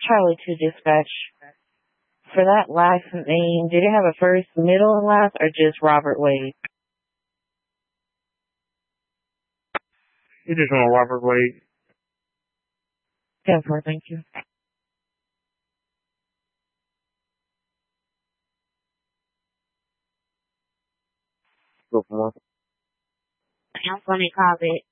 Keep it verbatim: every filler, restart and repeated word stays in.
Charlie to dispatch. For that last name, did it have a first, middle, and last, or just Robert Wade? You just want Robert Wade. ten four, thank you. Go for one. I'm funny, call it.